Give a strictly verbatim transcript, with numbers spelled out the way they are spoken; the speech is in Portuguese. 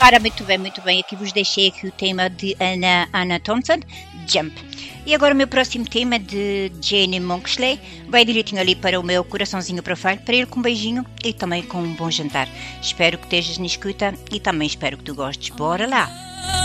Ora, muito bem, muito bem. Aqui vos deixei aqui o tema de Anna, Anna Thompson, Jump. E agora o meu próximo tema de Jenny Monksley vai direitinho ali para o meu coraçãozinho profile, para ir com um beijinho e também com um bom jantar. Espero que estejas na escuta e também espero que tu gostes. Bora lá!